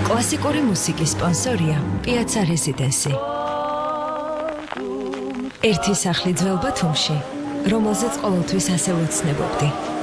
კლასიკური მუსიკის სპონსორია Piazza Residency. ერთი სახლი ძველ ბათუმში, რომელზეც ყოველთვის ასე ვეცნებობდი.